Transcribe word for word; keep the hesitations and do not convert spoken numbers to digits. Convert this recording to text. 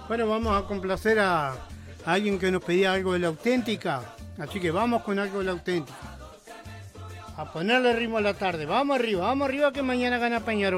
Bueno, vamos a complacer a, a alguien que nos pedía algo de la auténtica. Así que vamos con algo de la auténtica. A ponerle ritmo a la tarde. Vamos arriba, vamos arriba que mañana gana Peñarol.